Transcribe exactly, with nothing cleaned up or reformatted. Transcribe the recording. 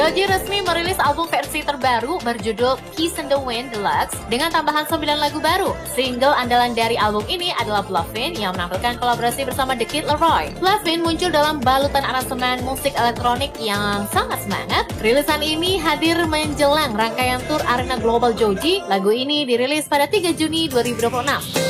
Joji resmi merilis album versi terbaru berjudul Kiss in the Wind Deluxe dengan tambahan sembilan lagu baru. Single andalan dari album ini adalah Bluffin yang menampilkan kolaborasi bersama The Kid Laroi. Bluffin muncul dalam balutan aransemen musik elektronik yang sangat semangat. Rilisan ini hadir menjelang rangkaian tur arena Global Joji. Lagu ini dirilis pada tiga Juni dua ribu dua puluh enam.